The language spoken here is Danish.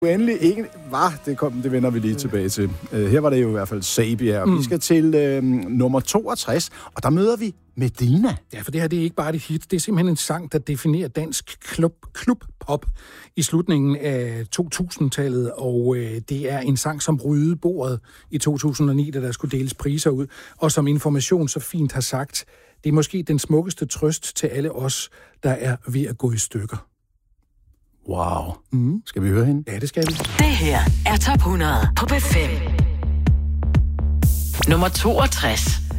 Endelig ikke var, det vender vi lige tilbage til. Her var det jo i hvert fald Sabia, og vi skal til nummer 62, og der møder vi Medina. Ja, for det her det er ikke bare et hit, det er simpelthen en sang, der definerer dansk klubpop i slutningen af 2000-tallet, og det er en sang, som rydede bordet i 2009, da der skulle deles priser ud, og som Information så fint har sagt, det er måske den smukkeste trøst til alle os, der er ved at gå i stykker. Wow. Skal vi høre hende? Ja, det skal vi. Det her er Top 100 på P5. Nummer 62.